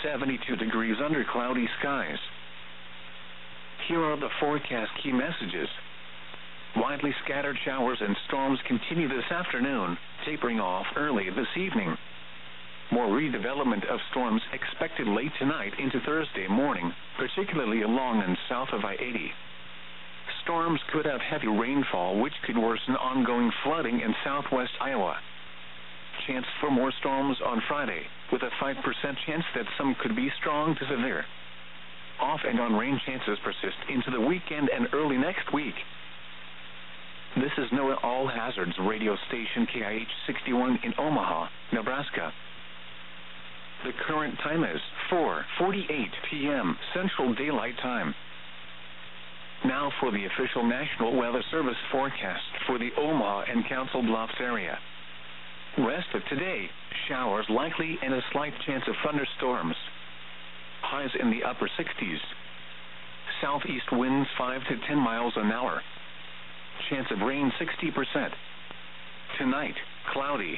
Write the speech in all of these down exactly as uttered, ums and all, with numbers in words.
seventy-two degrees under cloudy skies. Here are the forecast key messages. Widely scattered showers and storms continue this afternoon, tapering off early this evening. More redevelopment of storms expected late tonight into Thursday morning, particularly along and south of I eighty. Storms could have heavy rainfall, which could worsen ongoing flooding in southwest Iowa. Chance for more storms on Friday, with a five percent chance that some could be strong to severe. Off and on rain chances persist into the weekend and early next week. This is NOAA All Hazards radio station K I H sixty-one in Omaha, Nebraska. The current time is four forty-eight p m Central Daylight Time. Now for the official National Weather Service forecast for the Omaha and Council Bluffs area. Rest of today, showers likely and a slight chance of thunderstorms. Highs in the upper sixties. Southeast winds five to ten miles an hour. Chance of rain sixty percent. Tonight, cloudy.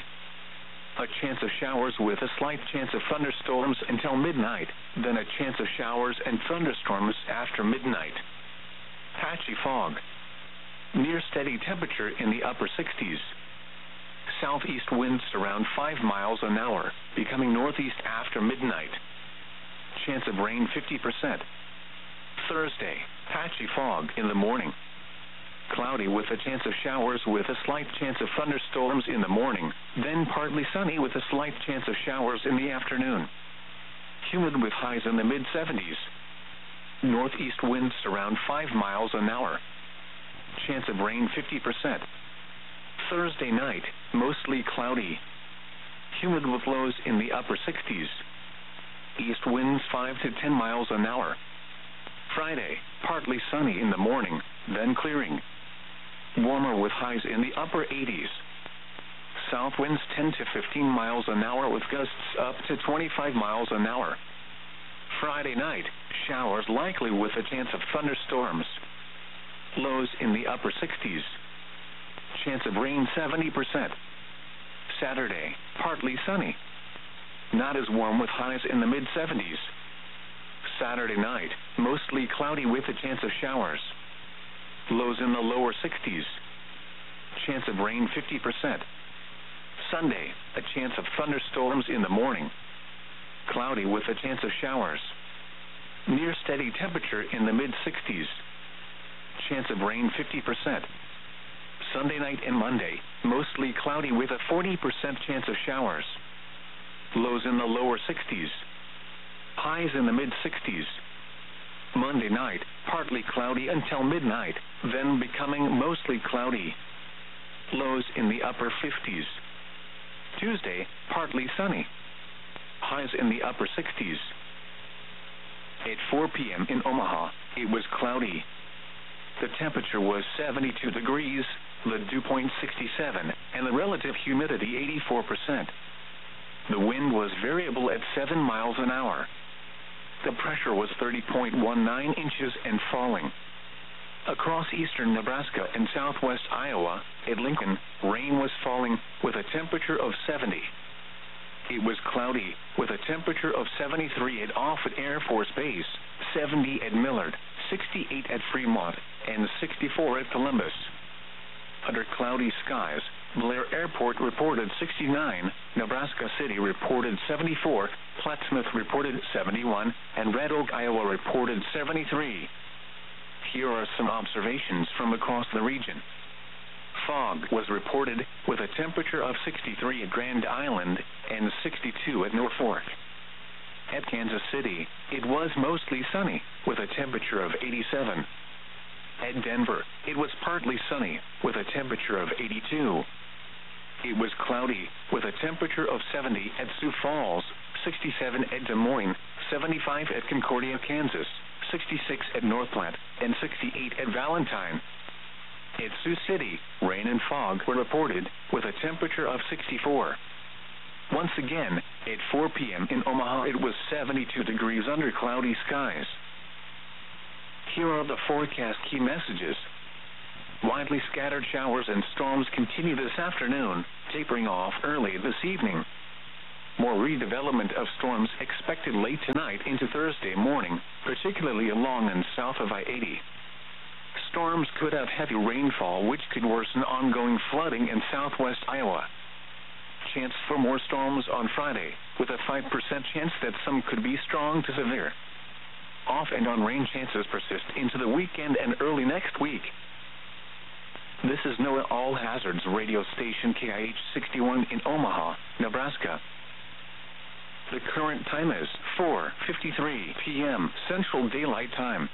A chance of showers with a slight chance of thunderstorms until midnight, then a chance of showers and thunderstorms after midnight. Patchy fog. Near steady temperature in the upper sixties. Southeast winds around five miles an hour, becoming northeast after midnight. Chance of rain fifty percent. Thursday, patchy fog in the morning. Cloudy with a chance of showers with a slight chance of thunderstorms in the morning, then partly sunny with a slight chance of showers in the afternoon. Humid with highs in the mid seventies. Northeast winds around five miles an hour. Chance of rain fifty percent. Thursday night, mostly cloudy. Humid with lows in the upper sixties. East winds five to ten miles an hour. Friday, partly sunny in the morning, then clearing. Warmer with highs in the upper eighties. South winds ten to fifteen miles an hour with gusts up to twenty-five miles an hour. Friday night, showers likely with a chance of thunderstorms. Lows in the upper sixties. Chance of rain seventy percent. Saturday, partly sunny. Not as warm with highs in the mid seventies. Saturday night, mostly cloudy with a chance of showers. Lows in the lower sixties. Chance of rain fifty percent. Sunday, a chance of thunderstorms in the morning. Cloudy with a chance of showers. Near steady temperature in the mid sixties. Chance of rain fifty percent. Sunday night and Monday, mostly cloudy with a forty percent chance of showers. Lows in the lower sixties. Highs in the mid sixties. Monday night, partly cloudy until midnight, then becoming mostly cloudy. Lows in the upper fifties. Tuesday, partly sunny. Highs in the upper sixties. At four p m in Omaha, it was cloudy. The temperature was seventy-two degrees, the dew point sixty-seven, and the relative humidity eighty-four percent. The wind was variable at seven miles an hour. The pressure was thirty point one nine inches and falling. Across eastern Nebraska and southwest Iowa, at Lincoln, rain was falling with a temperature of seventy. It was cloudy with a temperature of seventy-three at Offutt Air Force Base, seventy at Millard, sixty-eight at Fremont, and sixty-four at Columbus. Under cloudy skies, Blair Airport reported sixty-nine, Nebraska City reported seventy-four, Plattsmouth reported seventy-one, and Red Oak, Iowa reported seventy-three. Here are some observations from across the region. Fog was reported with a temperature of sixty-three at Grand Island and sixty-two at Norfolk. At Kansas City, it was mostly sunny with a temperature of eighty-seven. At Denver, it was partly sunny with a temperature of eighty-two. It was cloudy with a temperature of seventy at Sioux Falls, sixty-seven at Des Moines, seventy-five at Concordia, Kansas, sixty-six at North Platte, and sixty-eight at Valentine. At Sioux City, rain and fog were reported with a temperature of sixty-four. Once again, at four p m in Omaha, it was seventy-two degrees under cloudy skies. Here are the forecast key messages. Widely scattered showers and storms continue this afternoon, tapering off early this evening. More redevelopment of storms expected late tonight into Thursday morning, particularly along and south of I eighty. Storms could have heavy rainfall, which could worsen ongoing flooding in southwest Iowa. Chance for more storms on Friday, with a five percent chance that some could be strong to severe. Off and on rain chances persist into the weekend and early next week. This is NOAA All Hazards radio station K I H sixty-one in Omaha, Nebraska. The current time is four fifty-three p m Central Daylight Time.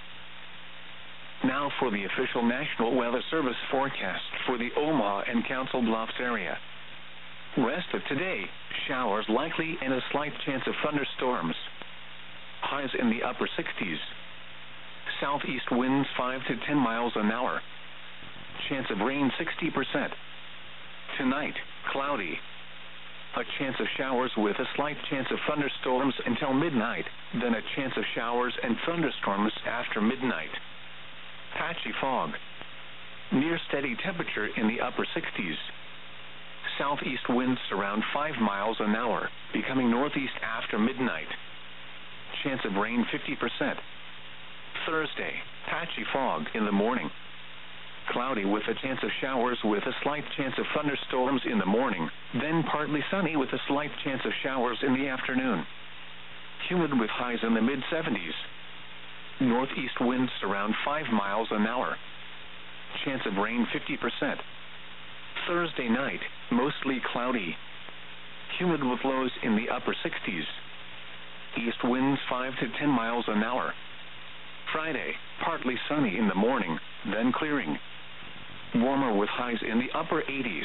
Now for the official National Weather Service forecast for the Omaha and Council Bluffs area. Rest of today, showers likely and a slight chance of thunderstorms. Highs in the upper sixties. Southeast winds five to ten miles an hour. Chance of rain sixty percent. Tonight, cloudy. A chance of showers with a slight chance of thunderstorms until midnight, then a chance of showers and thunderstorms after midnight. Patchy fog. Near steady temperature in the upper sixties. Southeast winds around five miles an hour, becoming northeast after midnight. Chance of rain fifty percent. Thursday, patchy fog in the morning. Cloudy with a chance of showers with a slight chance of thunderstorms in the morning, then partly sunny with a slight chance of showers in the afternoon. Humid with highs in the mid seventies. Northeast winds around five miles an hour. Chance of rain fifty percent. Thursday night, mostly cloudy. Humid with lows in the upper sixties. East winds five to ten miles an hour. Friday, partly sunny in the morning, then clearing. Warmer with highs in the upper eighties.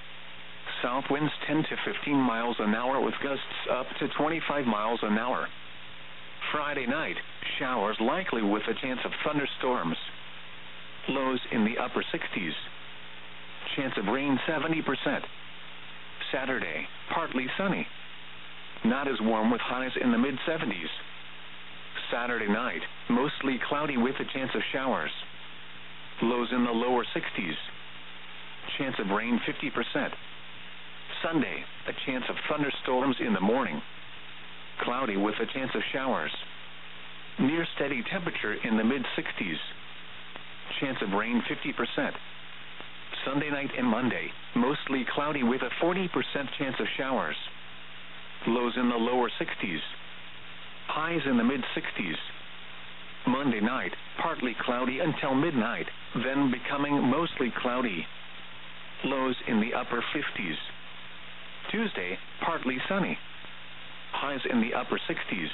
South winds ten to fifteen miles an hour with gusts up to twenty-five miles an hour. Friday night, showers likely with a chance of thunderstorms. Lows in the upper sixties. Chance of rain seventy percent. Saturday, partly sunny. Not as warm with highs in the mid seventies. Saturday night, mostly cloudy with a chance of showers. Lows in the lower sixties. Chance of rain fifty percent. Sunday, a chance of thunderstorms in the morning. Cloudy with a chance of showers. Near steady temperature in the mid sixties. Chance of rain fifty percent. Sunday night and Monday, mostly cloudy with a forty percent chance of showers. Lows in the lower sixties. Highs in the mid sixties. Monday night, partly cloudy until midnight, then becoming mostly cloudy. Lows in the upper fifties. Tuesday, partly sunny. Highs in the upper sixties.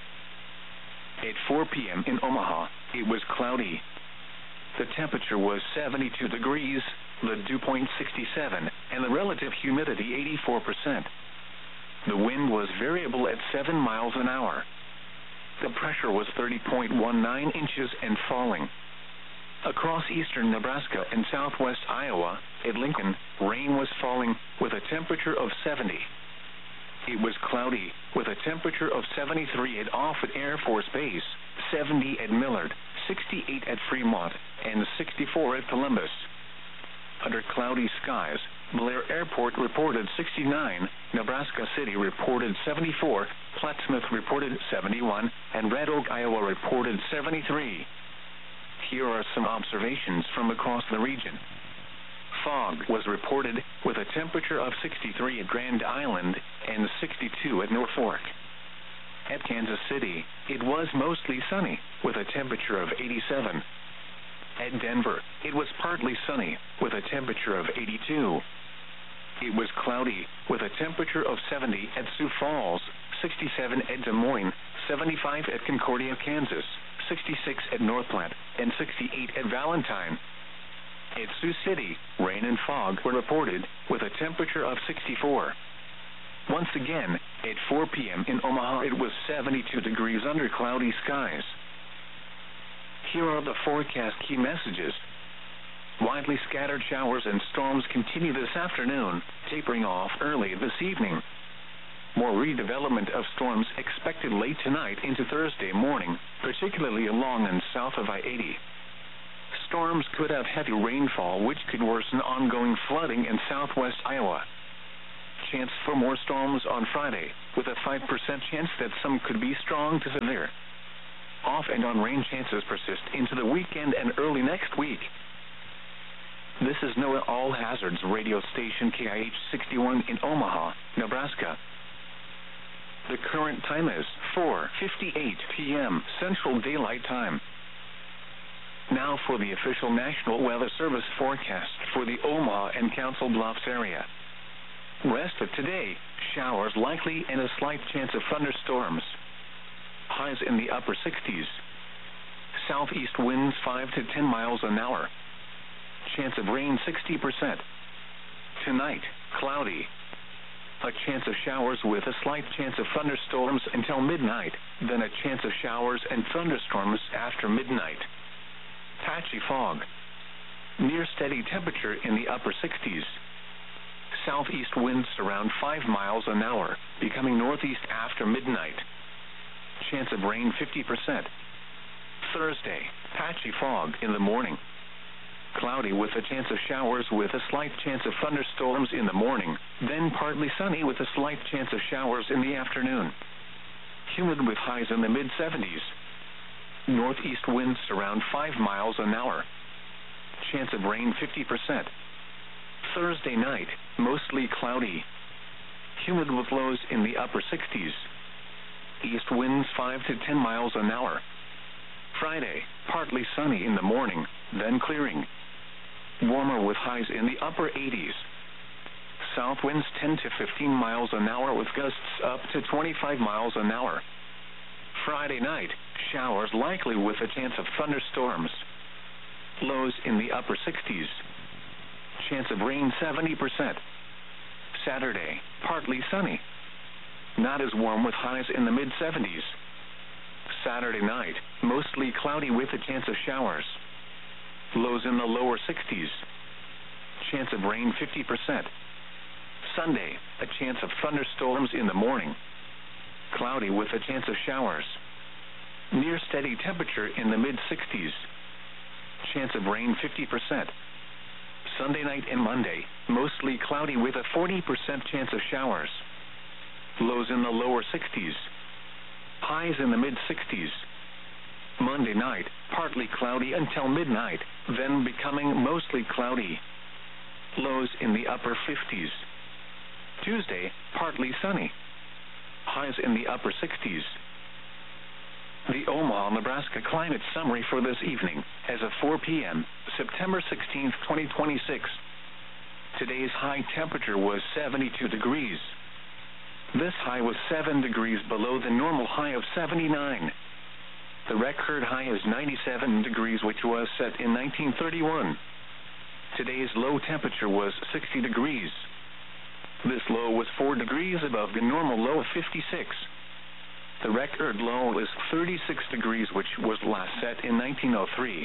At four p m in Omaha, it was cloudy. The temperature was seventy-two degrees, the dew point sixty-seven, and the relative humidity eighty-four percent. The wind was variable at seven miles an hour. The pressure was thirty point one nine inches and falling. Across eastern Nebraska and southwest Iowa, at Lincoln, rain was falling with a temperature of seventy. It was cloudy with a temperature of seventy-three at Offutt Air Force Base, seventy at Millard, sixty-eight at Fremont, and sixty-four at Columbus. Under cloudy skies, Blair Airport reported sixty-nine, Nebraska City reported seventy-four, Plattsmouth reported seventy-one, and Red Oak, Iowa reported seventy-three. Here are some observations from across the region. Fog was reported with a temperature of sixty-three at Grand Island and sixty-two at North Fork. At Kansas City, it was mostly sunny with a temperature of eighty-seven. At Denver, it was partly sunny with a temperature of eighty-two. It was cloudy with a temperature of seventy at Sioux Falls, sixty-seven at Des Moines, seventy-five at Concordia, Kansas, sixty-six at North Platte, and sixty-eight at Valentine. At Sioux City, rain and fog were reported with a temperature of sixty-four. Once again, at four p m in Omaha, it was seventy-two degrees under cloudy skies. Here are the forecast key messages. Widely scattered showers and storms continue this afternoon, tapering off early this evening. More redevelopment of storms expected late tonight into Thursday morning, particularly along and south of I eighty. Storms could have heavy rainfall, which could worsen ongoing flooding in southwest Iowa. Chance for more storms on Friday. with a five percent chance that some could be strong to severe. Off and on rain chances persist into the weekend and early next week. This is NOAA All Hazards radio station K I H sixty-one in Omaha, Nebraska. The current time is four fifty-eight p m Central Daylight Time. Now for the official National Weather Service forecast for the Omaha and Council Bluffs area. Rest of today, showers likely and a slight chance of thunderstorms. Highs in the upper sixties. Southeast winds five to ten miles an hour. Chance of rain sixty percent. Tonight, cloudy. A chance of showers with a slight chance of thunderstorms until midnight, then a chance of showers and thunderstorms after midnight. Patchy fog. Near steady temperature in the upper sixties. Southeast winds around five miles an hour, becoming northeast after midnight. Chance of rain fifty percent. Thursday, patchy fog in the morning. Cloudy with a chance of showers with a slight chance of thunderstorms in the morning, then partly sunny with a slight chance of showers in the afternoon. Humid with highs in the mid seventies. Northeast winds around five miles an hour. Chance of rain fifty percent. Thursday night, mostly cloudy. Humid with lows in the upper sixties. East winds five to ten miles an hour. Friday, partly sunny in the morning, then clearing. Warmer with highs in the upper eighties. South winds ten to fifteen miles an hour with gusts up to twenty-five miles an hour. Friday night, showers likely with a chance of thunderstorms. Lows in the upper sixties. Chance of rain seventy percent. Saturday, partly sunny. Not as warm with highs in the mid seventies. Saturday night, mostly cloudy with a chance of showers. Lows in the lower sixties. Chance of rain fifty percent. Sunday, a chance of thunderstorms in the morning. Cloudy with a chance of showers. Near steady temperature in the mid sixties. Chance of rain fifty percent. Sunday night and Monday, mostly cloudy with a forty percent chance of showers. Lows in the lower sixties. Highs in the mid sixties. Monday night, partly cloudy until midnight, then becoming mostly cloudy. Lows in the upper fifties. Tuesday, partly sunny. Highs in the upper sixties. The Omaha, Nebraska climate summary for this evening, as of four p m, September sixteenth, twenty twenty-six. Today's high temperature was seventy-two degrees. This high was seven degrees below the normal high of seventy-nine. The record high is ninety-seven degrees, which was set in nineteen thirty-one. Today's low temperature was sixty degrees. This low was four degrees above the normal low of fifty-six. The record low is thirty-six degrees, which was last set in nineteen oh three.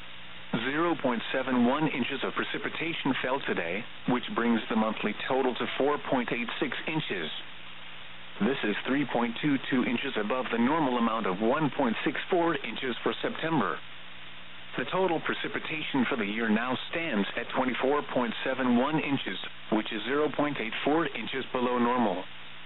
zero point seven one inches of precipitation fell today, which brings the monthly total to four point eight six inches. This is three point two two inches above the normal amount of one point six four inches for September. The total precipitation for the year now stands at twenty-four point seven one inches, which is zero point eight four inches below normal.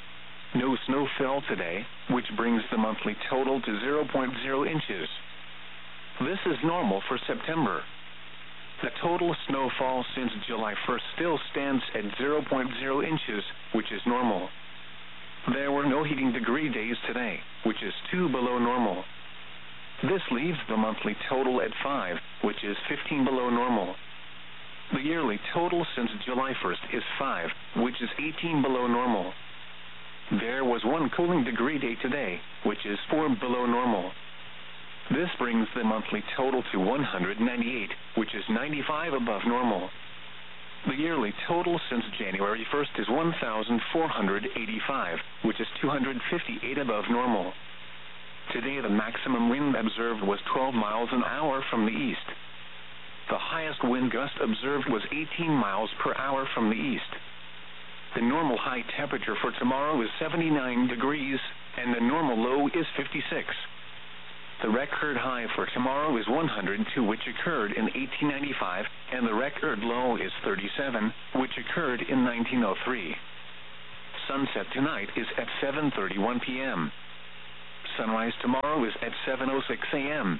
No snow fell today, which brings the monthly total to zero point zero inches. This is normal for September. The total snowfall since July first still stands at zero point zero inches, which is normal. There were no heating degree days today, which is two below normal. This leaves the monthly total at five, which is fifteen below normal. The yearly total since July first is five, which is eighteen below normal. There was one cooling degree day today, which is four below normal. This brings the monthly total to one hundred ninety-eight, which is ninety-five above normal. The yearly total since January first is one thousand four hundred eighty-five, which is two hundred fifty-eight above normal. Today the maximum wind observed was twelve miles an hour from the east. The highest wind gust observed was eighteen miles per hour from the east. The normal high temperature for tomorrow is seventy-nine degrees, and the normal low is fifty-six. The record high for tomorrow is one hundred two, which occurred in eighteen ninety-five, and the record low is thirty-seven, which occurred in nineteen oh three. Sunset tonight is at seven thirty-one p.m. Sunrise tomorrow is at seven oh six a.m.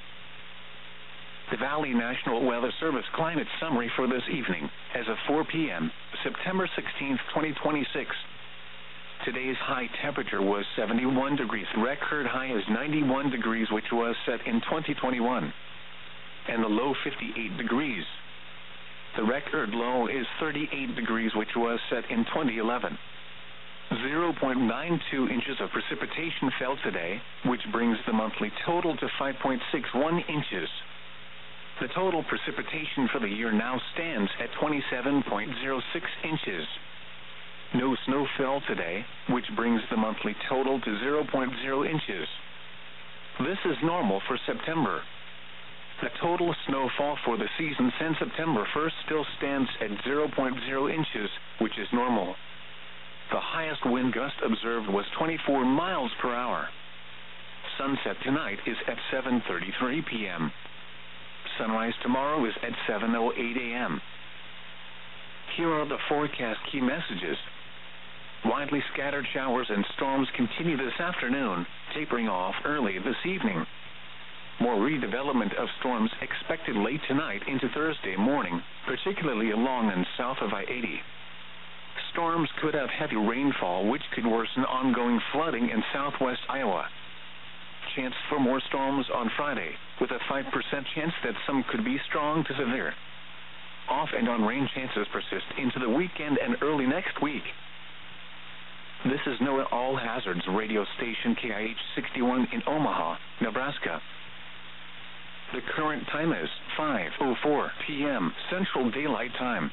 The Valley National Weather Service climate summary for this evening as of four p.m., September sixteenth, twenty twenty-six. Today's high temperature was seventy-one degrees. The record high is ninety-one degrees, which was set in twenty twenty-one. And the low fifty-eight degrees. The record low is thirty-eight degrees, which was set in twenty eleven. zero point nine two inches of precipitation fell today, which brings the monthly total to five point six one inches. The total precipitation for the year now stands at twenty-seven point zero six inches. No snow fell today, which brings the monthly total to zero point zero inches. This is normal for September. The total snowfall for the season since September first still stands at zero point zero inches, which is normal. The highest wind gust observed was twenty-four miles per hour. Sunset tonight is at seven thirty-three p.m. Sunrise tomorrow is at seven oh eight a.m. Here are the forecast key messages. Widely scattered showers and storms continue this afternoon, tapering off early this evening. More redevelopment of storms expected late tonight into Thursday morning, particularly along and south of I eighty. Storms could have heavy rainfall, which could worsen ongoing flooding in southwest Iowa. Chance for more storms on Friday, with a five percent chance that some could be strong to severe. Off and on rain chances persist into the weekend and early next week. This is NOAA All Hazards radio station K I H sixty-one in Omaha, Nebraska. The current time is five oh four p.m. Central Daylight Time.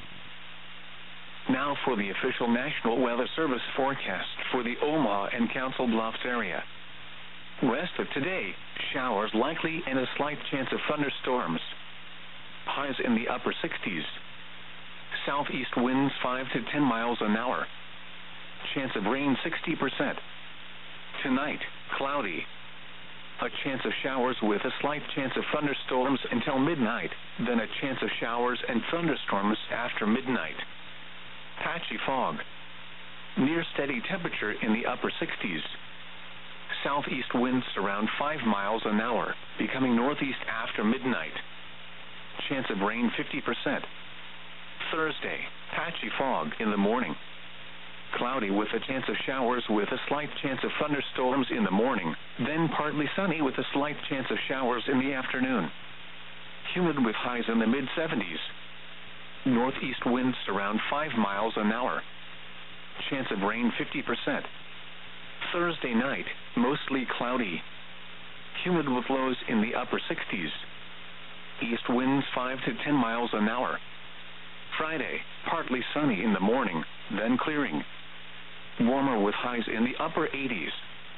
Now for the official National Weather Service forecast for the Omaha and Council Bluffs area. Rest of today, showers likely and a slight chance of thunderstorms. Highs in the upper sixties. Southeast winds five to ten miles an hour. Chance of rain sixty percent. Tonight, cloudy. A chance of showers with a slight chance of thunderstorms until midnight, then a chance of showers and thunderstorms after midnight. Patchy fog. Near steady temperature in the upper sixties. Southeast winds around five miles an hour, becoming northeast after midnight. Chance of rain fifty percent. Thursday, patchy fog in the morning. Cloudy with a chance of showers with a slight chance of thunderstorms in the morning, then partly sunny with a slight chance of showers in the afternoon. Humid with highs in the mid seventies. Northeast winds around five miles an hour. Chance of rain fifty percent. Thursday night, mostly cloudy. Humid with lows in the upper sixties. East winds five to ten miles an hour. Friday, partly sunny in the morning, then clearing. Warmer with highs in the upper eighties.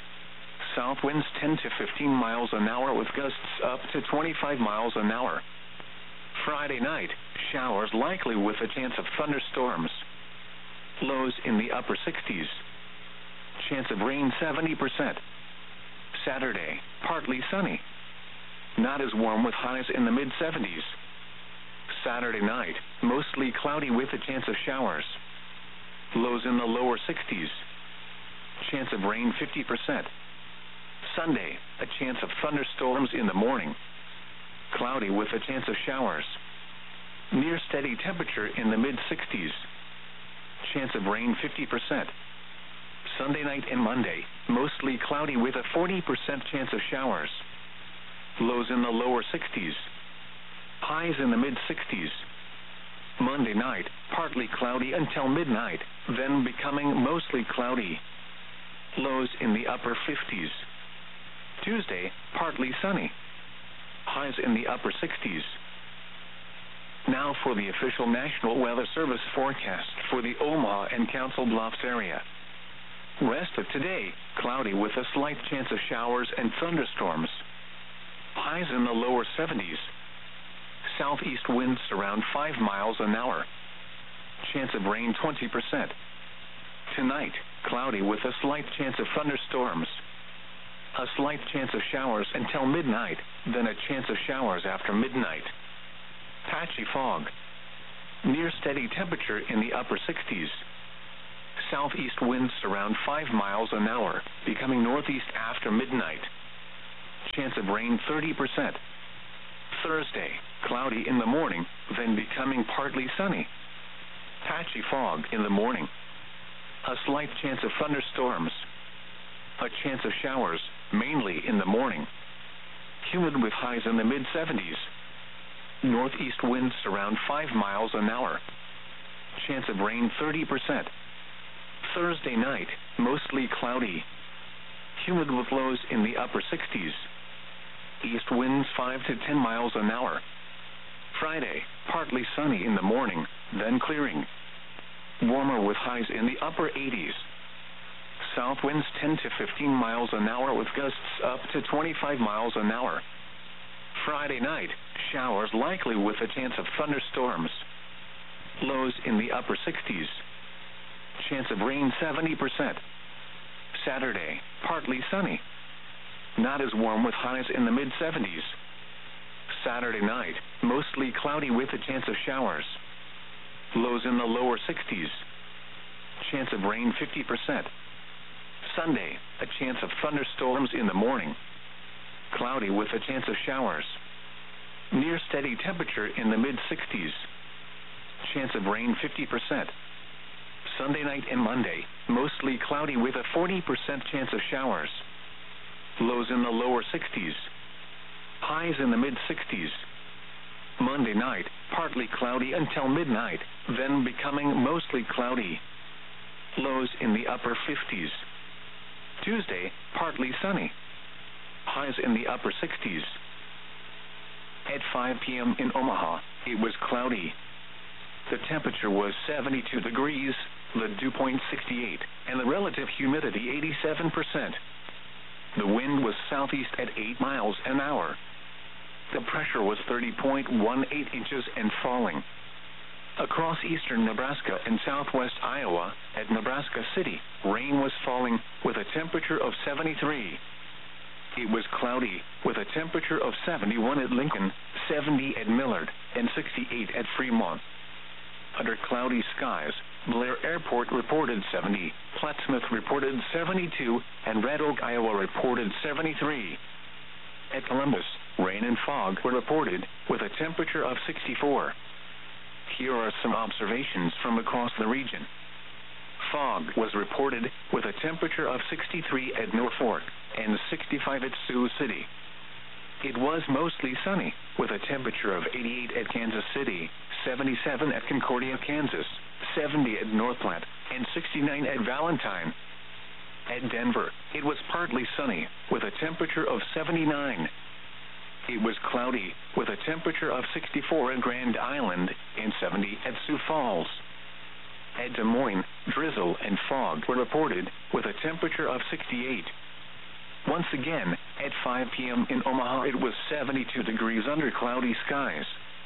South winds ten to fifteen miles an hour with gusts up to twenty-five miles an hour. Friday night, showers likely with a chance of thunderstorms. Lows in the upper sixties. Chance of rain seventy percent. Saturday, partly sunny. Not as warm with highs in the mid seventies. Saturday night, mostly cloudy with a chance of showers. Lows in the lower sixties. Chance of rain fifty percent. Sunday, a chance of thunderstorms in the morning. Cloudy with a chance of showers. Near steady temperature in the mid sixties. Chance of rain fifty percent. Sunday night and Monday, mostly cloudy with a forty percent chance of showers. Lows in the lower sixties. Highs in the mid sixties. Monday night, partly cloudy until midnight, then becoming mostly cloudy. Lows in the upper fifties. Tuesday, partly sunny. Highs in the upper sixties. Now for the official National Weather Service forecast for the Omaha and Council Bluffs area. Rest of today, cloudy with a slight chance of showers and thunderstorms. Highs in the lower seventies. Southeast winds around five miles an hour. Chance of rain twenty percent. Tonight, cloudy with a slight chance of thunderstorms. A slight chance of showers until midnight, then a chance of showers after midnight. Patchy fog. Near steady temperature in the upper sixties. southeast winds around five miles an hour, becoming northeast after midnight. Chance of rain thirty percent. Thursday, cloudy in the morning, then becoming partly sunny. Patchy fog in the morning. A slight chance of thunderstorms. A chance of showers, mainly in the morning. Humid with highs in the mid seventies. Northeast winds around five miles an hour. Chance of rain thirty percent. Thursday night, mostly cloudy. Humid with lows in the upper sixties. East winds five to ten miles an hour. Friday, partly sunny in the morning, then clearing. Warmer with highs in the upper eighties. South winds ten to fifteen miles an hour with gusts up to twenty-five miles an hour. Friday night, showers likely with a chance of thunderstorms. Lows in the upper sixties. Chance of rain seventy percent. Saturday, partly sunny. Not as warm with highs in the mid seventies. Saturday night, mostly cloudy with a chance of showers. Lows in the lower sixties. Chance of rain fifty percent. Sunday, a chance of thunderstorms in the morning. Cloudy with a chance of showers. Near steady temperature in the mid sixties. Chance of rain fifty percent. Sunday night and Monday, mostly cloudy with a forty percent chance of showers. Lows in the lower sixties. Highs in the mid sixties. Monday night, partly cloudy until midnight, then becoming mostly cloudy. Lows in the upper fifties. Tuesday, partly sunny. Highs in the upper sixties. At five p.m. in Omaha, it was cloudy. The temperature was seventy-two degrees, the dew point sixty-eight, and the relative humidity eighty-seven percent. The wind was southeast at eight miles an hour. The pressure was thirty point one eight inches and falling. Across eastern Nebraska and southwest Iowa, at Nebraska City, rain was falling with a temperature of seventy-three. It was cloudy with a temperature of seventy-one at Lincoln, seventy at Millard, and sixty-eight at Fremont. Under cloudy skies, Blair Airport reported seventy, Plattsmouth reported seventy-two, and Red Oak, Iowa reported seventy-three. At Columbus, rain and fog were reported with a temperature of sixty-four. Here are some observations from across the region. Fog was reported with a temperature of sixty-three at Norfolk and sixty-five at Sioux City. It was mostly sunny with a temperature of eighty-eight at Kansas City, seventy-seven at Concordia, Kansas, seventy at North Platte, and sixty-nine at Valentine. At Denver, it was partly sunny with a temperature of seventy-nine. It was cloudy with a temperature of sixty-four at Grand Island and seventy at Sioux Falls. At Des Moines, drizzle and fog were reported with a temperature of sixty-eight. Once again, at five p.m. in Omaha, it was seventy-two degrees under cloudy skies.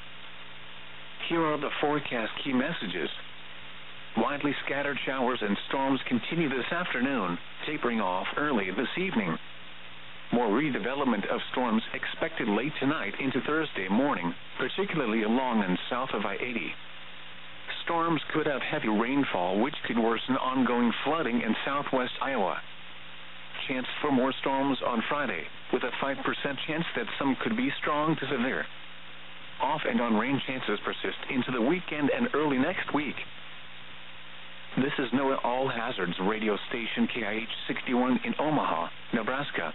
Here are the forecast key messages. Widely scattered showers and storms continue this afternoon, tapering off early this evening. More redevelopment of storms expected late tonight into Thursday morning, particularly along and south of I eighty. Storms could have heavy rainfall, which could worsen ongoing flooding in southwest Iowa. Chance for more storms on Friday, with a five percent chance that some could be strong to severe. Off and on rain chances persist into the weekend and early next week. This is NOAA All Hazards radio station K I H sixty-one in Omaha, Nebraska.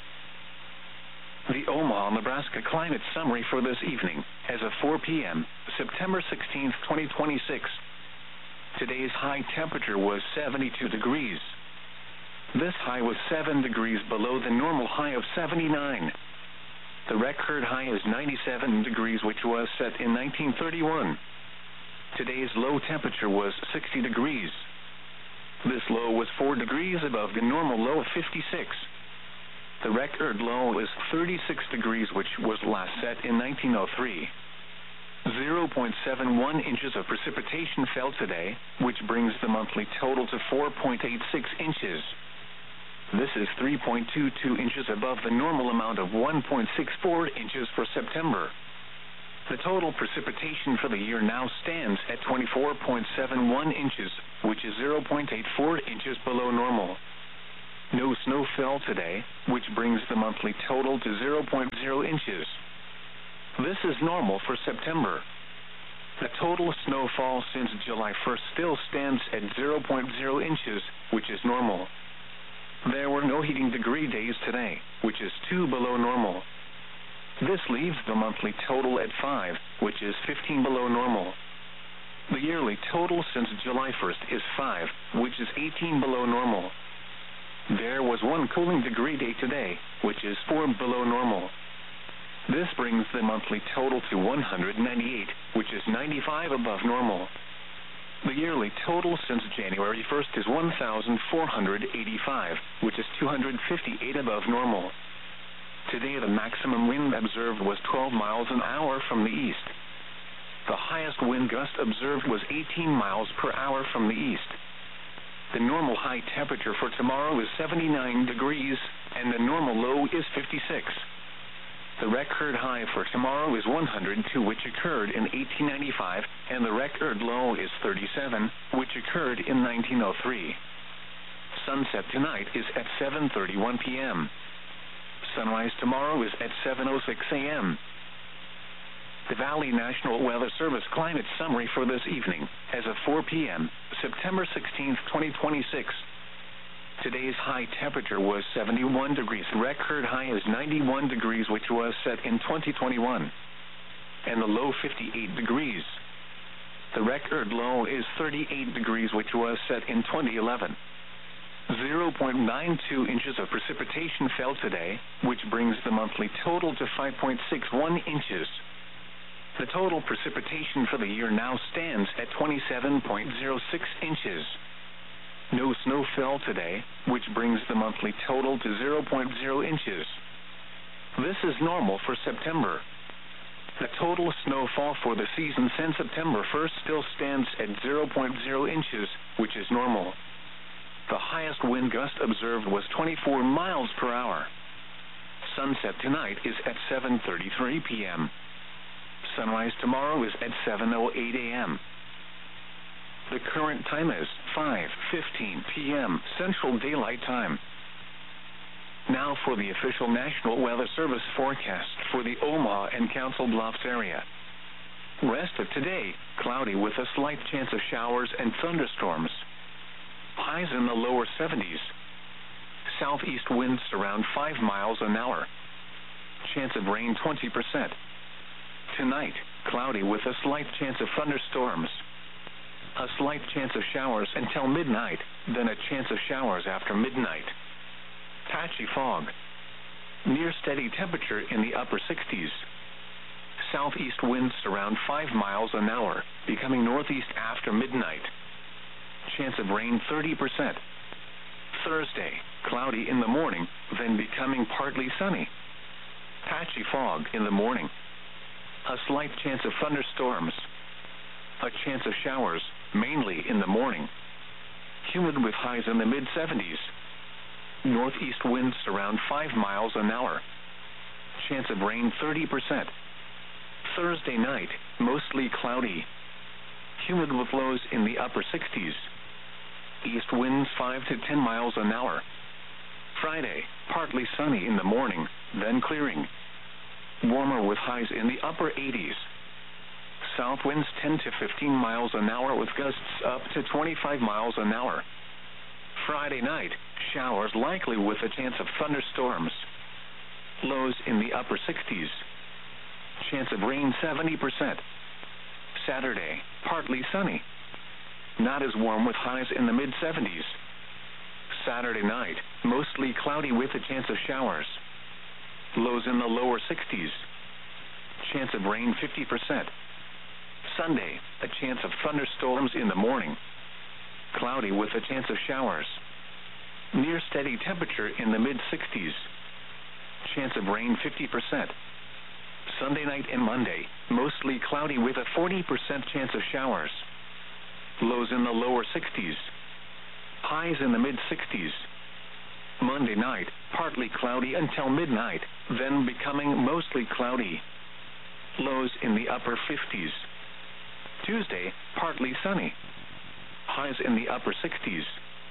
The Omaha, Nebraska climate summary for this evening, as of four p.m., September sixteenth, twenty twenty-six. Today's high temperature was seventy-two degrees. This high was seven degrees below the normal high of seventy-nine. The record high is ninety-seven degrees, which was set in nineteen thirty-one. Today's low temperature was sixty degrees. This low was four degrees above the normal low of fifty-six. The record low is thirty-six degrees, which was last set in nineteen oh three. zero point seven one inches of precipitation fell today, which brings the monthly total to four point eight six inches. This is three point two two inches above the normal amount of one point six four inches for September. The total precipitation for the year now stands at twenty-four point seven one inches, which is zero point eight four inches below normal. No snow fell today, which brings the monthly total to zero point zero inches. This is normal for September. The total snowfall since July first still stands at zero point zero inches, which is normal. There were no heating degree days today, which is two below normal. This leaves the monthly total at five, which is fifteen below normal. The yearly total since July first is five, which is eighteen below normal. There was one cooling degree day today, which is four below normal. This brings the monthly total to one hundred ninety-eight, which is ninety-five above normal. The yearly total since January first is one thousand four hundred eighty-five, which is two hundred fifty-eight above normal. Today the maximum wind observed was twelve miles an hour from the east. The highest wind gust observed was eighteen miles per hour from the east. The normal high temperature for tomorrow is seventy-nine degrees, and the normal low is fifty-six. The record high for tomorrow is one hundred two, which occurred in eighteen ninety-five, and the record low is thirty-seven, which occurred in nineteen oh three. Sunset tonight is at seven thirty-one p m Sunrise tomorrow is at seven oh six a m The Valley National Weather Service climate summary for this evening, as of four p m, September sixteenth, twenty twenty-six. Today's high temperature was seventy-one degrees. Record high is ninety-one degrees, which was set in twenty twenty-one. And the low fifty-eight degrees. The record low is thirty-eight degrees, which was set in twenty eleven. zero point nine two inches of precipitation fell today, which brings the monthly total to five point six one inches. The total precipitation for the year now stands at twenty-seven point zero six inches. No snow fell today, which brings the monthly total to zero point zero inches. This is normal for September. The total snowfall for the season since September first still stands at zero point zero inches, which is normal. The highest wind gust observed was twenty-four miles per hour. Sunset tonight is at seven thirty-three p m Sunrise tomorrow is at seven oh eight a m The current time is five fifteen p m Central Daylight Time. Now for the official National Weather Service forecast for the Omaha and Council Bluffs area. Rest of today, cloudy with a slight chance of showers and thunderstorms. Highs in the lower seventies. Southeast winds around five miles an hour. Chance of rain twenty percent. Tonight, cloudy with a slight chance of thunderstorms. A slight chance of showers until midnight, then a chance of showers after midnight. Patchy fog. Near steady temperature in the upper sixties. Southeast winds around five miles an hour, becoming northeast after midnight. Chance of rain thirty percent. Thursday, cloudy in the morning, then becoming partly sunny. Patchy fog in the morning. A slight chance of thunderstorms. A chance of showers, mainly in the morning. Humid with highs in the mid seventies. Northeast winds around five miles an hour. Chance of rain thirty percent. Thursday night, mostly cloudy. Humid with lows in the upper sixties. East winds five to ten miles an hour. Friday, partly sunny in the morning, then clearing. Warmer with highs in the upper eighties. South winds ten to fifteen miles an hour with gusts up to twenty-five miles an hour. Friday night, showers likely with a chance of thunderstorms. Lows in the upper sixties. Chance of rain seventy percent. Saturday, partly sunny. Not as warm with highs in the mid seventies. Saturday night, mostly cloudy with a chance of showers. Lows in the lower sixties. Chance of rain fifty percent. Sunday, a chance of thunderstorms in the morning. Cloudy with a chance of showers. Near steady temperature in the mid sixties. Chance of rain fifty percent. Sunday night and Monday, mostly cloudy with a forty percent chance of showers. Lows in the lower sixties. Highs in the mid sixties. Monday night, partly cloudy until midnight, then becoming mostly cloudy. Lows in the upper fifties. Tuesday, partly sunny. highs in the upper sixties.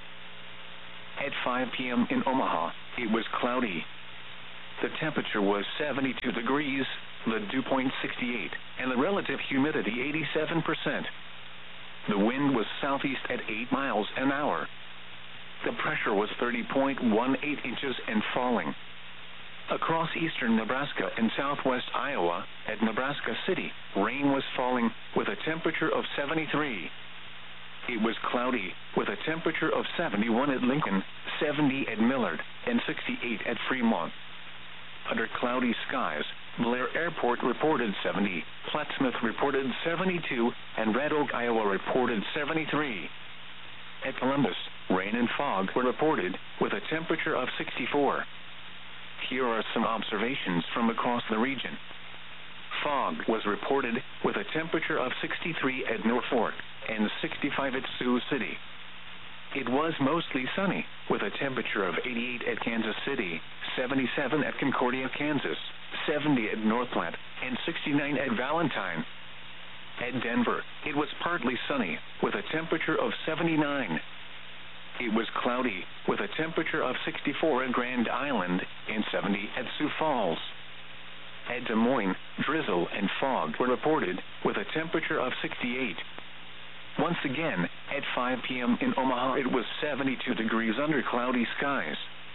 At five p.m. in Omaha, it was cloudy. The temperature was seventy-two degrees, the dew point sixty-eight, and the relative humidity eighty-seven percent. The wind was southeast at eight miles an hour. The pressure was thirty point one eight inches and falling. Across eastern Nebraska and southwest Iowa, at Nebraska City, rain was falling with a temperature of seventy-three. It was cloudy with a temperature of seventy-one at Lincoln, seventy at Millard, and sixty-eight at Fremont. Under cloudy skies, Blair Airport reported seventy, Plattsmouth reported seventy-two, and Red Oak, Iowa reported seventy-three. At Columbus, rain and fog were reported with a temperature of sixty-four. Here are some observations from across the region. Fog was reported with a temperature of sixty-three at Norfolk and sixty-five at Sioux City. It was mostly sunny with a temperature of eighty-eight at Kansas City, seventy-seven at Concordia, Kansas, seventy at North Platte, and sixty-nine at Valentine. At Denver, it was partly sunny with a temperature of seventy-nine. It was cloudy with a temperature of sixty-four at Grand Island and seventy at Sioux Falls. At Des Moines, drizzle and fog were reported with a temperature of sixty-eight. Once again, at five p.m. in Omaha, it was seventy-two degrees under cloudy skies.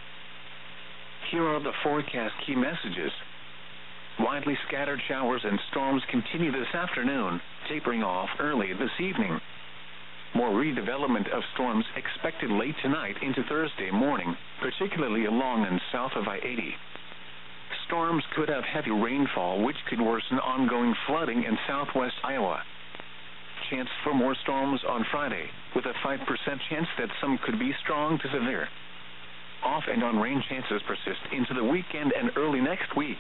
Here are the forecast key messages. Widely scattered showers and storms continue this afternoon, tapering off early this evening. More redevelopment of storms expected late tonight into Thursday morning, particularly along and south of I eighty. Storms could have heavy rainfall, which could worsen ongoing flooding in southwest Iowa. Chance for more storms on Friday, with a five percent chance that some could be strong to severe. Off and on rain chances persist into the weekend and early next week.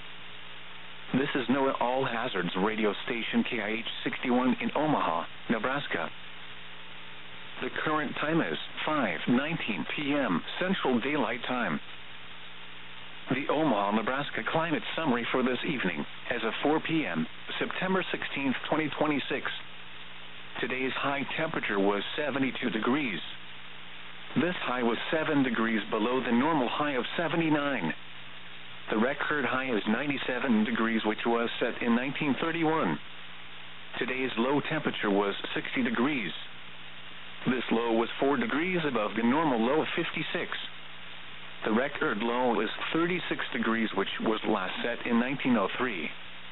This is NOAA All Hazards radio station K I H sixty-one in Omaha, Nebraska. The current time is five nineteen p.m. Central Daylight Time. The Omaha, Nebraska climate summary for this evening as of four p.m., September sixteenth, twenty twenty-six. Today's high temperature was seventy-two degrees. This high was seven degrees below the normal high of seventy-nine. The record high is ninety-seven degrees, which was set in nineteen thirty-one. Today's low temperature was sixty degrees. This low was four degrees above the normal low of fifty-six. The record low is thirty-six degrees, which was last set in nineteen oh three.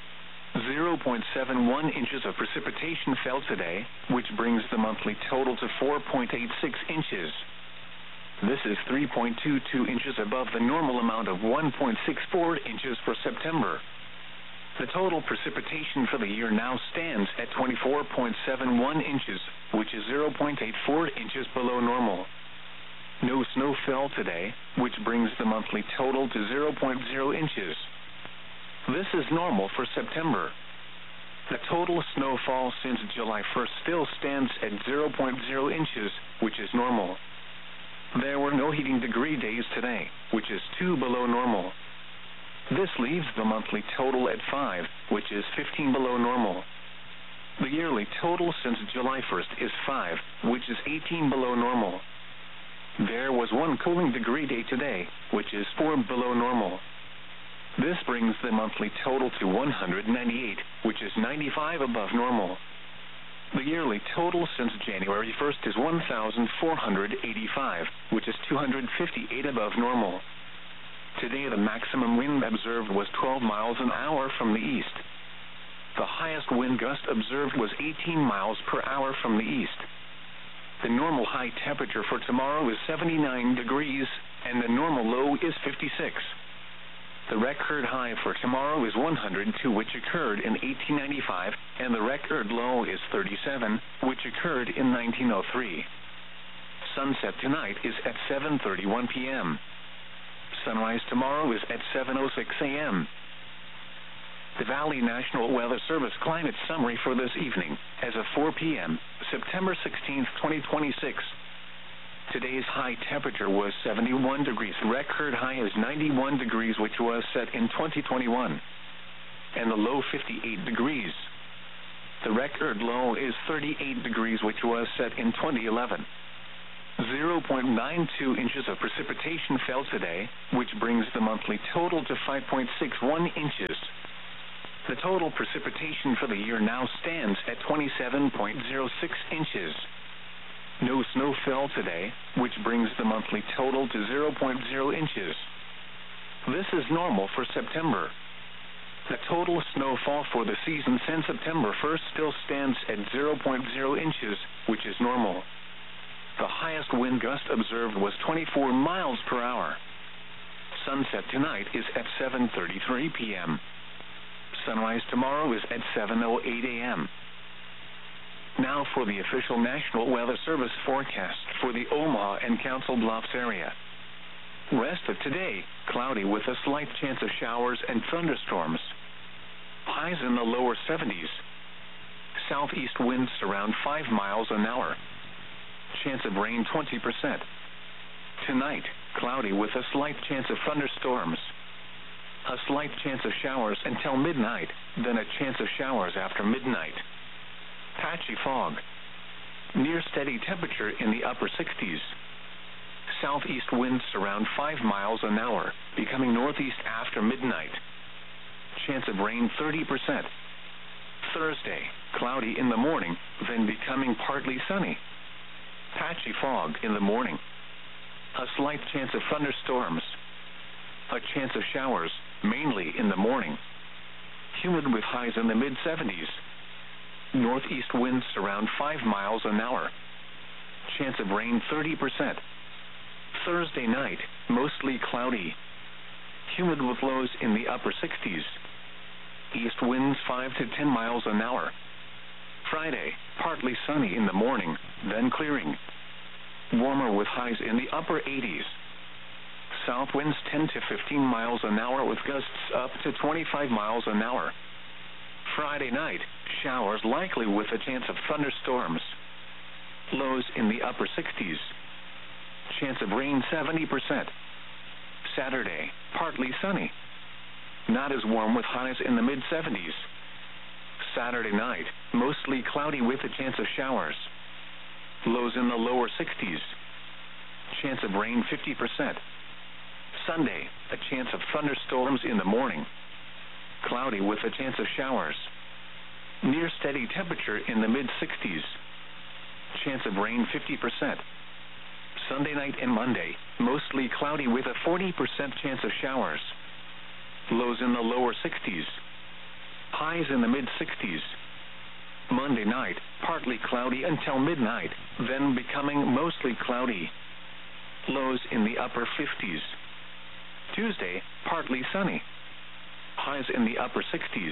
zero point seven one inches of precipitation fell today, which brings the monthly total to four point eight six inches. This is three point two two inches above the normal amount of one point six four inches for September. The total precipitation for the year now stands at twenty-four point seven one inches, which is zero point eight four inches below normal. No snow fell today, which brings the monthly total to zero point zero inches. This is normal for September. The total snowfall since July first still stands at zero point zero inches, which is normal. There were no heating degree days today, which is two below normal. This leaves the monthly total at five, which is fifteen below normal. The yearly total since July first is five, which is eighteen below normal. There was one cooling degree day today, which is four below normal. This brings the monthly total to one hundred ninety-eight, which is ninety-five above normal. The yearly total since January first is one thousand four hundred eighty-five, which is two hundred fifty-eight above normal. Today the maximum wind observed was twelve miles an hour from the east. The highest wind gust observed was eighteen miles per hour from the east. The normal high temperature for tomorrow is seventy-nine degrees, and the normal low is fifty-six. The record high for tomorrow is one hundred two, which occurred in eighteen ninety-five, and the record low is thirty-seven, which occurred in nineteen oh three. Sunset tonight is at seven thirty-one p.m. Sunrise tomorrow is at seven oh six a.m. The Valley National Weather Service climate summary for this evening as of four p.m., September sixteenth, twenty twenty-six. Today's high temperature was seventy-one degrees. Record high is ninety-one degrees, which was set in twenty twenty-one. And the low fifty-eight degrees. The record low is thirty-eight degrees, which was set in twenty eleven. zero point nine two inches of precipitation fell today, which brings the monthly total to five point six one inches. The total precipitation for the year now stands at twenty-seven point zero six inches. No snow fell today, which brings the monthly total to zero point zero inches. This is normal for September. The total snowfall for the season since September first still stands at zero point zero inches, which is normal. The highest wind gust observed was twenty-four miles per hour. Sunset tonight is at seven thirty-three p m Sunrise tomorrow is at seven oh eight a m Now for the official National Weather Service forecast for the Omaha and Council Bluffs area. Rest of today, cloudy with a slight chance of showers and thunderstorms. Highs in the lower seventies. Southeast winds around five miles an hour. Chance of rain twenty percent. Tonight, cloudy with a slight chance of thunderstorms. A slight chance of showers until midnight, then a chance of showers after midnight. Patchy fog. Near steady temperature in the upper sixties. Southeast winds around five miles an hour, becoming northeast after midnight. Chance of rain thirty percent. Thursday, cloudy in the morning, then becoming partly sunny. Patchy fog in the morning. A slight chance of thunderstorms. A chance of showers, mainly in the morning. Humid with highs in the mid seventies. Northeast winds around five miles an hour. Chance of rain thirty percent. Thursday night, mostly cloudy. Humid with lows in the upper sixties. East winds five to ten miles an hour. Friday, partly sunny in the morning, then clearing. Warmer with highs in the upper eighties. South winds ten to fifteen miles an hour with gusts up to twenty-five miles an hour. Friday night, showers likely with a chance of thunderstorms. Lows in the upper sixties. Chance of rain seventy percent. Saturday, partly sunny. Not as warm with highs in the mid seventies. Saturday night, mostly cloudy with a chance of showers. Lows in the lower sixties. Chance of rain fifty percent. Sunday, a chance of thunderstorms in the morning. Cloudy with a chance of showers. Near steady temperature in the mid sixties. Chance of rain fifty percent. Sunday night and Monday, mostly cloudy with a forty percent chance of showers. Lows in the lower sixties. Highs in the mid sixties. Monday night, partly cloudy until midnight, then becoming mostly cloudy. Lows in the upper fifties. Tuesday, partly sunny. Highs in the upper sixties.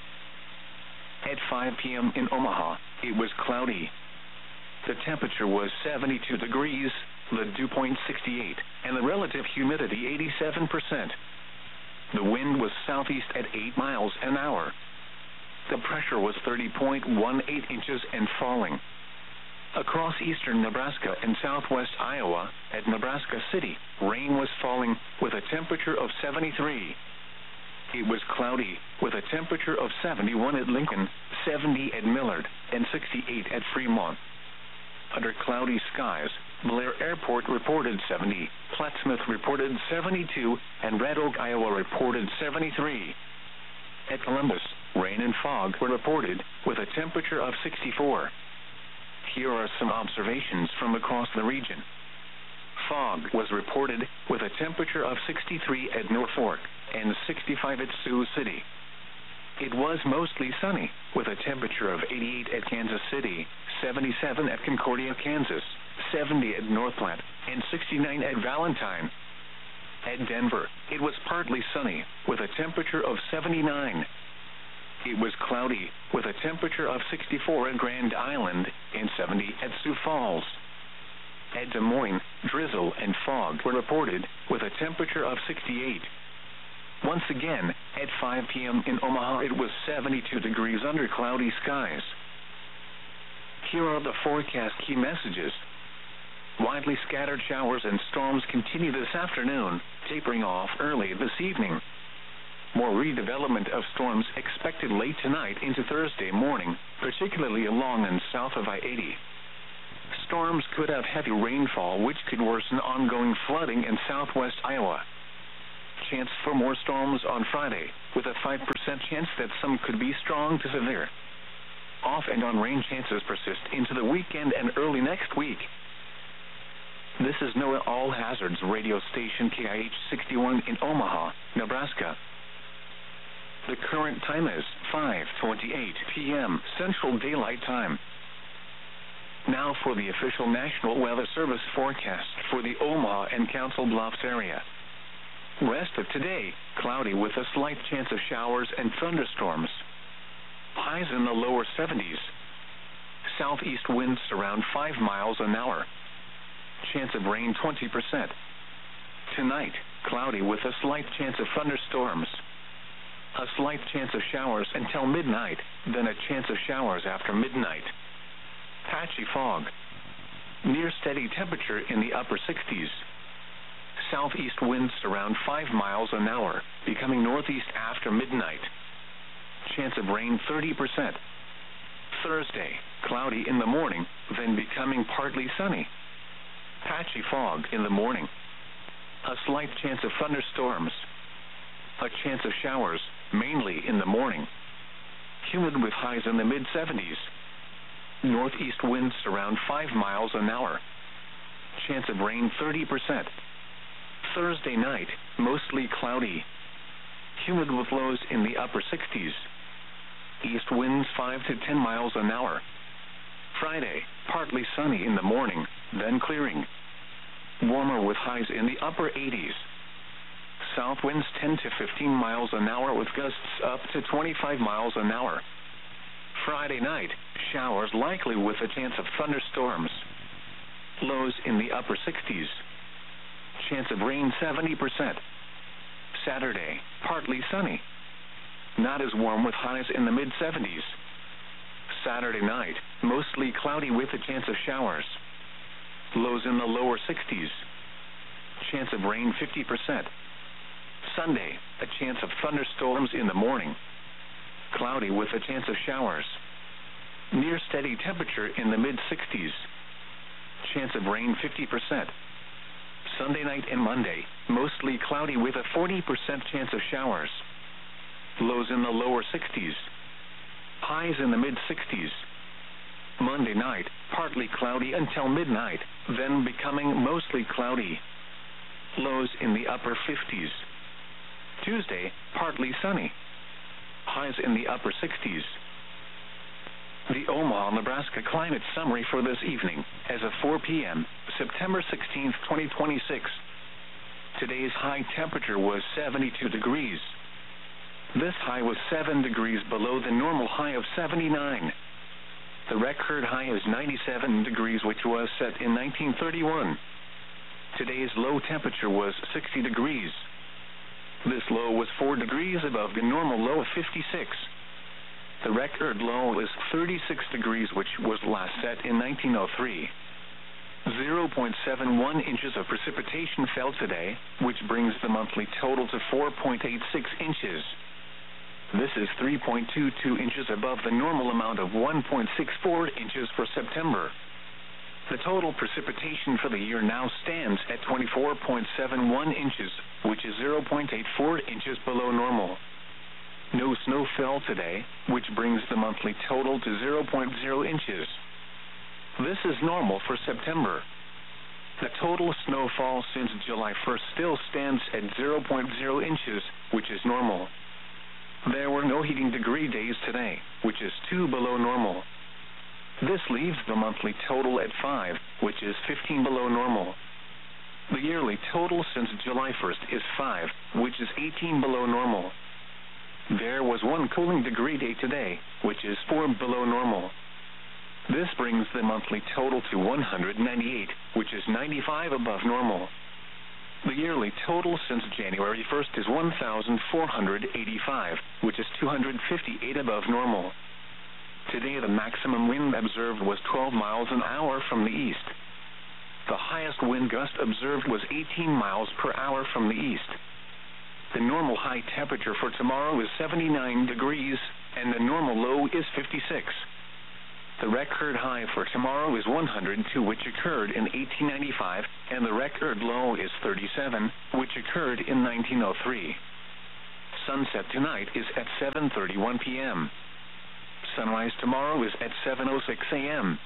At five p m in Omaha, it was cloudy. The temperature was seventy-two degrees, the dew point sixty-eight, and the relative humidity eighty-seven percent. The wind was southeast at eight miles an hour. The pressure was thirty point one eight inches and falling. Across eastern Nebraska and southwest Iowa, at Nebraska City, rain was falling with a temperature of seventy-three. It was cloudy with a temperature of seventy-one at Lincoln, seventy at Millard, and sixty-eight at Fremont. Under cloudy skies, Blair Airport reported seventy, Plattsmouth reported seventy-two, and Red Oak, Iowa reported seventy-three. At Columbus, rain and fog were reported with a temperature of sixty-four. Here are some observations from across the region. Fog was reported with a temperature of sixty-three at Norfolk and sixty-five at Sioux City. It was mostly sunny, with a temperature of eighty-eight at Kansas City, seventy-seven at Concordia, Kansas, seventy at Northland, and sixty-nine at Valentine. At Denver, it was partly sunny, with a temperature of seventy-nine. It was cloudy, with a temperature of sixty-four at Grand Island and seventy at Sioux Falls. At Des Moines, drizzle and fog were reported, with a temperature of sixty-eight. Once again, at five p m in Omaha, it was seventy-two degrees under cloudy skies. Here are the forecast key messages. Widely scattered showers and storms continue this afternoon, tapering off early this evening. More redevelopment of storms expected late tonight into Thursday morning, particularly along and south of I eighty. Storms could have heavy rainfall, which could worsen ongoing flooding in southwest Iowa. Chance for more storms on Friday, with a five percent chance that some could be strong to severe. Off and on rain chances persist into the weekend and early next week. This is NOAA All Hazards radio station K I H sixty-one in Omaha, Nebraska. The current time is five twenty-eight p.m. Central Daylight Time. Now for the official National Weather Service forecast for the Omaha and Council Bluffs area. Rest of today, cloudy with a slight chance of showers and thunderstorms. Highs in the lower seventies. Southeast winds around five miles an hour. Chance of rain twenty percent. Tonight, cloudy with a slight chance of thunderstorms. A slight chance of showers until midnight, then a chance of showers after midnight. Patchy fog. Near steady temperature in the upper sixties. Southeast winds around five miles an hour, becoming northeast after midnight. Chance of rain thirty percent. Thursday, cloudy in the morning, then becoming partly sunny. Patchy fog in the morning. A slight chance of thunderstorms. A chance of showers, mainly in the morning. Humid with highs in the mid seventies. Northeast winds around five miles an hour. Chance of rain thirty percent. Thursday night, mostly cloudy. Humid with lows in the upper sixties. East winds five to ten miles an hour. Friday, partly sunny in the morning, then clearing. Warmer with highs in the upper eighties. South winds ten to fifteen miles an hour with gusts up to twenty-five miles an hour. Friday night, showers likely with a chance of thunderstorms. Lows in the upper sixties. Chance of rain seventy percent. Saturday, partly sunny. Not as warm with highs in the mid seventies. Saturday night, mostly cloudy with a chance of showers. Lows in the lower sixties. Chance of rain fifty percent. Sunday, a chance of thunderstorms in the morning. Cloudy with a chance of showers. Near steady temperature in the mid sixties. Chance of rain fifty percent. Sunday night and Monday, mostly cloudy with a forty percent chance of showers. Lows in the lower sixties. Highs in the mid sixties. Monday night, partly cloudy until midnight, then becoming mostly cloudy. Lows in the upper fifties. Tuesday, partly sunny. Highs in the upper sixties. The Omaha, Nebraska climate summary for this evening, as of four p.m., September sixteenth, twenty twenty-six. Today's high temperature was seventy-two degrees. This high was seven degrees below the normal high of seventy-nine. The record high is ninety-seven degrees, which was set in nineteen thirty-one. Today's low temperature was sixty degrees. This low was four degrees above the normal low of fifty-six. The record low is thirty-six degrees, which was last set in nineteen oh three. zero point seven one inches of precipitation fell today, which brings the monthly total to four point eight six inches. This is three point two two inches above the normal amount of one point six four inches for September. The total precipitation for the year now stands at twenty-four point seven one inches, which is zero point eight four inches below normal. No snow fell today, which brings the monthly total to zero point zero inches. This is normal for September. The total snowfall since July first still stands at zero point zero inches, which is normal. There were no heating degree days today, which is two below normal. This leaves the monthly total at five, which is fifteen below normal. The yearly total since July first is five, which is eighteen below normal. There was one cooling degree day today, which is four below normal. This brings the monthly total to one hundred ninety-eight, which is ninety-five above normal. The yearly total since January first is one thousand four hundred eighty-five, which is two hundred fifty-eight above normal. Today the maximum wind observed was twelve miles an hour from the east. The highest wind gust observed was eighteen miles per hour from the east. The normal high temperature for tomorrow is seventy-nine degrees, and the normal low is fifty-six. The record high for tomorrow is one hundred two, which occurred in eighteen ninety-five, and the record low is thirty-seven, which occurred in nineteen oh three. Sunset tonight is at seven thirty-one p m Sunrise tomorrow is at seven oh six a m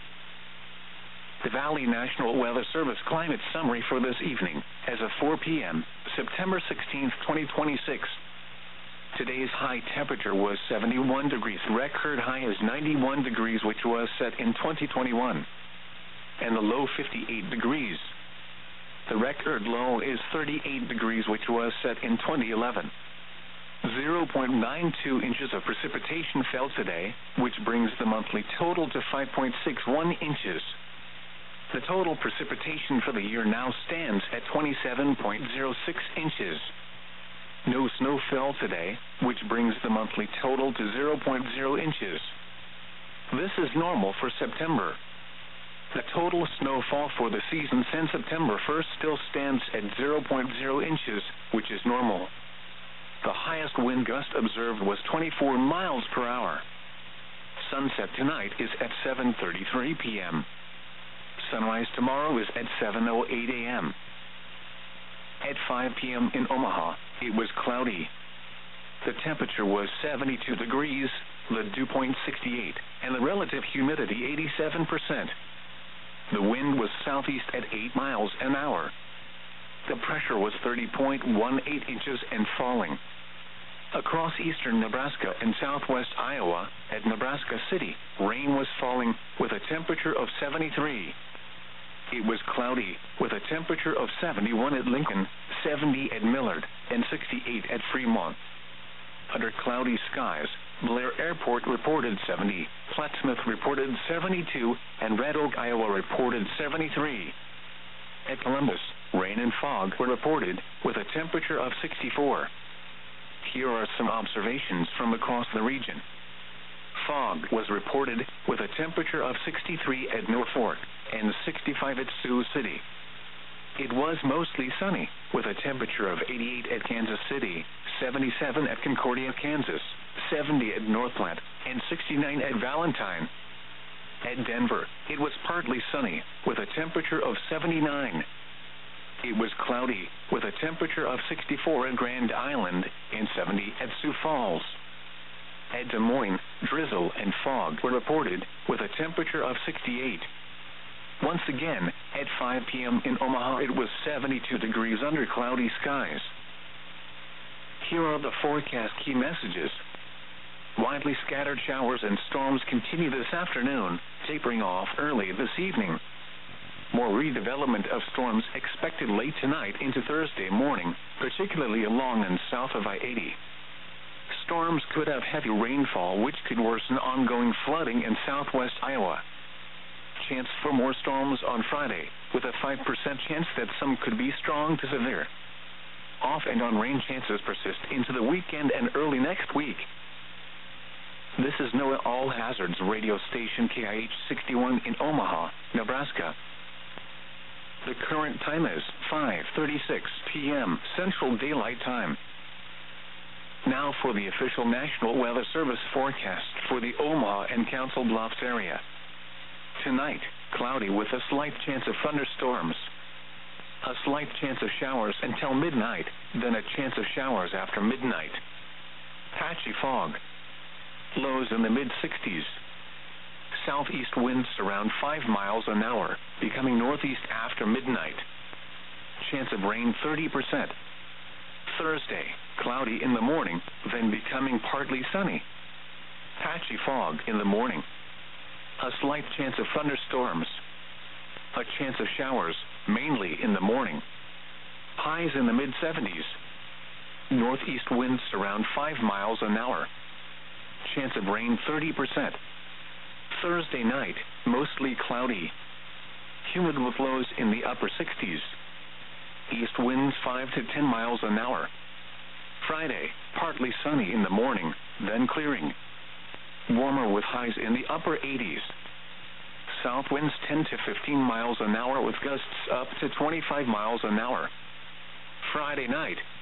The Valley National Weather Service climate summary for this evening, as of four p m, September sixteenth, twenty twenty-six. Today's high temperature was seventy-one degrees. Record high is ninety-one degrees, which was set in twenty twenty-one. And the low fifty-eight degrees. The record low is thirty-eight degrees, which was set in twenty eleven. zero point nine two inches of precipitation fell today, which brings the monthly total to five point six one inches. The total precipitation for the year now stands at twenty-seven point zero six inches. No snow fell today, which brings the monthly total to zero point zero inches. This is normal for September. The total snowfall for the season since September first still stands at zero point zero inches, which is normal. The highest wind gust observed was twenty-four miles per hour. Sunset tonight is at seven thirty-three p m Sunrise tomorrow is at seven oh eight a m At five p m in Omaha, it was cloudy. The temperature was seventy-two degrees, the dew point sixty-eight, and the relative humidity eighty-seven percent. The wind was southeast at eight miles an hour. The pressure was thirty point one eight inches and falling. Across eastern Nebraska and southwest Iowa, at Nebraska City, rain was falling, with a temperature of seventy-three. It was cloudy, with a temperature of seventy-one at Lincoln, seventy at Millard, and sixty-eight at Fremont. Under cloudy skies, Blair Airport reported seventy, Plattsmouth reported seventy-two, and Red Oak, Iowa reported seventy-three. At Columbus, rain and fog were reported, with a temperature of sixty-four. Here are some observations from across the region. Fog was reported, with a temperature of sixty-three at Norfolk and sixty-five at Sioux City. It was mostly sunny, with a temperature of eighty-eight at Kansas City, seventy-seven at Concordia, Kansas, seventy at North Platte, and sixty-nine at Valentine. At Denver, it was partly sunny, with a temperature of seventy-nine. It was cloudy, with a temperature of sixty-four at Grand Island and seventy at Sioux Falls. At Des Moines, drizzle and fog were reported, with a temperature of sixty-eight. Once again, at five p m in Omaha, it was seventy-two degrees under cloudy skies. Here are the forecast key messages. Widely scattered showers and storms continue this afternoon, tapering off early this evening. More redevelopment of storms expected late tonight into Thursday morning, particularly along and south of I eighty. Storms could have heavy rainfall, which could worsen ongoing flooding in southwest Iowa. Chance for more storms on Friday, with a five percent chance that some could be strong to severe. Off and on rain chances persist into the weekend and early next week. This is NOAA All Hazards radio station K I H sixty-one in Omaha, Nebraska. The current time is five thirty-six p m Central Daylight Time. Now for the official National Weather Service forecast for the Omaha and Council Bluffs area. Tonight, cloudy with a slight chance of thunderstorms. A slight chance of showers until midnight, then a chance of showers after midnight. Patchy fog. Lows in the mid sixties. Southeast winds around five miles an hour, becoming northeast after midnight. Chance of rain thirty percent. Thursday, cloudy in the morning, then becoming partly sunny. Patchy fog in the morning. A slight chance of thunderstorms. A chance of showers, mainly in the morning. Highs in the mid seventies. Northeast winds around five miles an hour. Chance of rain thirty percent. Thursday night, mostly cloudy. Humid with lows in the upper sixties. East winds five to ten miles an hour. Friday, partly sunny in the morning, then clearing. Warmer with highs in the upper eighties. South winds ten to fifteen miles an hour with gusts up to twenty-five miles an hour. Friday night,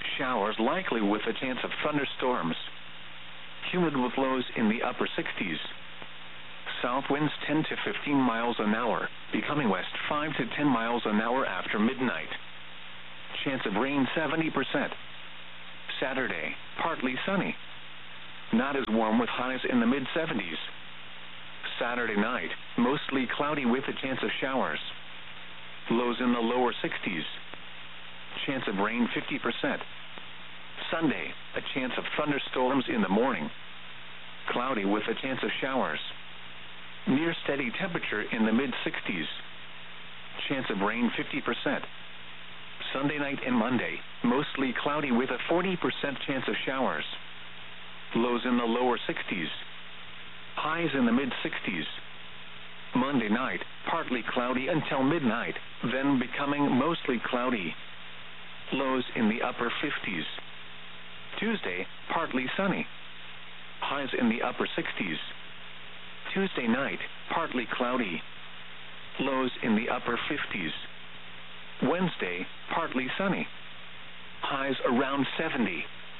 Showers likely with a chance of thunderstorms. Humid with lows in the upper sixties. South winds ten to fifteen miles an hour, becoming west five to ten miles an hour after midnight. Chance of rain seventy percent. Saturday, partly sunny. Not as warm with highs in the mid seventies. Saturday night, mostly cloudy with a chance of showers. Lows in the lower sixties. Chance of rain fifty percent. Sunday, a chance of thunderstorms in the morning. Cloudy with a chance of showers. Near steady temperature in the mid sixties. Chance of rain fifty percent. Sunday night and Monday, mostly cloudy with a forty percent chance of showers. Lows in the lower sixties. Highs in the mid sixties. Monday night, partly cloudy until midnight, then becoming mostly cloudy. Lows in the upper fifties. Tuesday, partly sunny. Highs in the upper sixties. Tuesday night, partly cloudy. Lows in the upper fifties. Wednesday, partly sunny. Highs around seventy.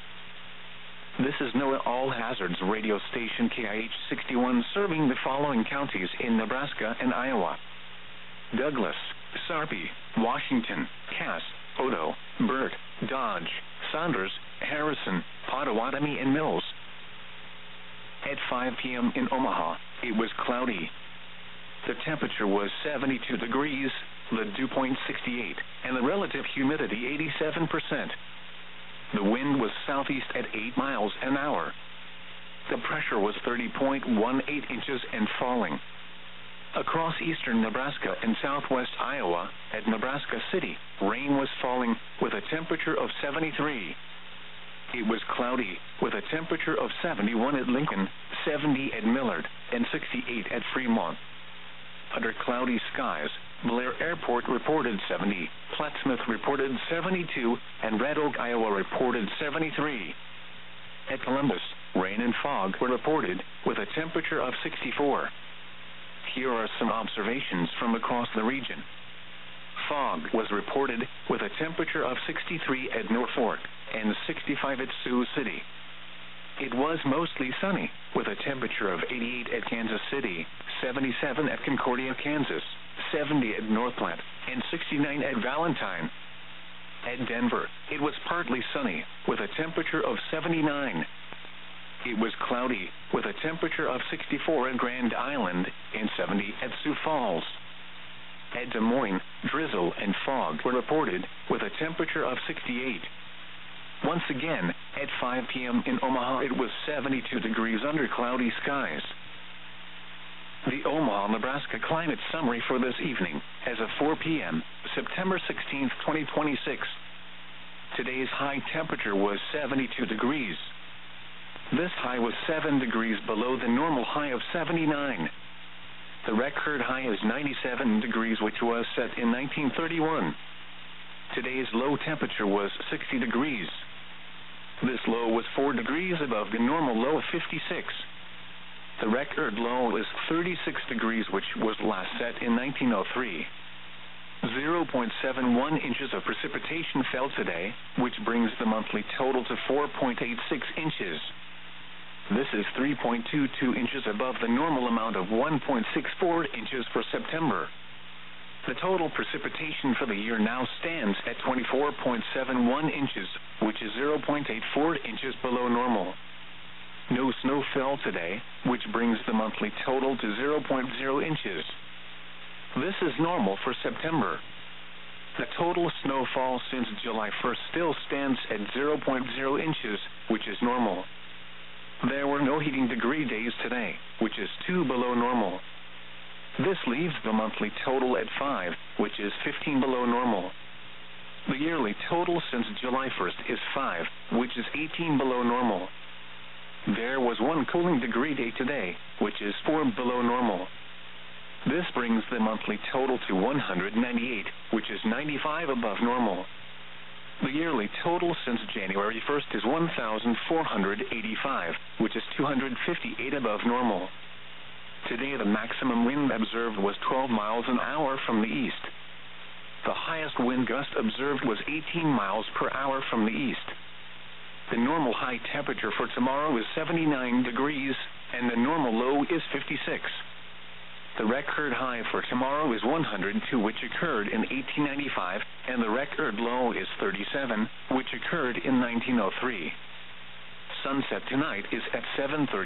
This is NOAA All Hazards radio station K I H sixty-one serving the following counties in Nebraska and Iowa: Douglas, Sarpy, Washington, Cass, Odo, Burt, Dodge, Saunders, Harrison, Pottawatomie, and Mills. At five p.m. in Omaha, it was cloudy. The temperature was seventy-two degrees, the dew point sixty-eight, and the relative humidity eighty-seven percent. The wind was southeast at eight miles an hour. The pressure was thirty point one eight inches and falling. Across eastern Nebraska and southwest Iowa, at Nebraska City, rain was falling with a temperature of seventy-three. It was cloudy with a temperature of seventy-one at Lincoln, seventy at Millard, and sixty-eight at Fremont. Under cloudy skies, Blair Airport reported seventy, Plattsmouth reported seventy-two, and Red Oak, Iowa reported seventy-three. At Columbus, rain and fog were reported with a temperature of sixty-four. Here are some observations from across the region. Fog was reported with a temperature of sixty-three at Norfolk and sixty-five at Sioux City. It was mostly sunny, with a temperature of eighty-eight at Kansas City, seventy-seven at Concordia, Kansas, seventy at North Platte, and sixty-nine at Valentine. At Denver, it was partly sunny, with a temperature of seventy-nine. It was cloudy, with a temperature of sixty-four at Grand Island and seventy at Sioux Falls. At Des Moines, drizzle and fog were reported, with a temperature of sixty-eight. Once again, at five p.m. in Omaha, it was seventy-two degrees under cloudy skies. The Omaha, Nebraska climate summary for this evening, as of four p.m., September sixteenth, twenty twenty-six. Today's high temperature was seventy-two degrees. This high was seven degrees below the normal high of seventy-nine. The record high is ninety-seven degrees, which was set in nineteen thirty-one. Today's low temperature was sixty degrees. This low was four degrees above the normal low of fifty-six. The record low is thirty-six degrees, which was last set in nineteen oh three. zero point seven one inches of precipitation fell today, which brings the monthly total to four point eight six inches. This is three point two two inches above the normal amount of one point six four inches for September. The total precipitation for the year now stands at twenty-four point seven one inches, which is zero point eight four inches below normal. No snow fell today, which brings the monthly total to zero point zero inches. This is normal for September. The total snowfall since July first still stands at zero point zero inches, which is normal. There were no heating degree days today, which is two below normal. This leaves the monthly total at five, which is fifteen below normal. The yearly total since July first is five, which is eighteen below normal. There was one cooling degree day today, which is four below normal. This brings the monthly total to one hundred ninety-eight, which is ninety-five above normal. The yearly total since January first is one thousand four hundred eighty-five, which is two hundred fifty-eight above normal. Today the maximum wind observed was twelve miles an hour from the east. The highest wind gust observed was eighteen miles per hour from the east. The normal high temperature for tomorrow is seventy-nine degrees, and the normal low is fifty-six. The record high for tomorrow is one hundred two, which occurred in eighteen ninety-five, and the record low is thirty-seven, which occurred in nineteen oh three. Sunset tonight is at seven thirty.